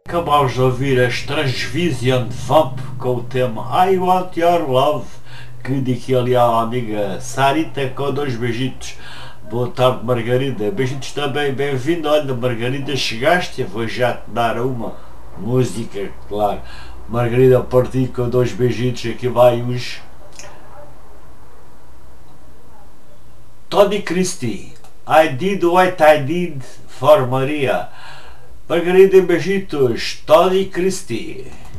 Acabámos de ouvir as Transvision Vamp com o tema I Want Your Love, que dediquei ali à amiga Sarita com 2 beijitos. Boa tarde, Margarida. Beijitos também, bem-vindo. Olha, Margarida, chegaste, vou já te dar uma música, claro. Margarida, parti com 2 beijitos. Aqui vai os Tony Christie. I did what I did for Maria. Margarida, beijitos. Tony Christie.